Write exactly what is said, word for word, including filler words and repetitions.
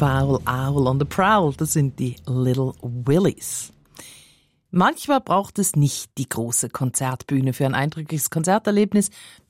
Foul Owl on the Prowl, das sind die Little Willies. Manchmal braucht es nicht die große Konzertbühne für ein eindrückliches Konzerterlebnis.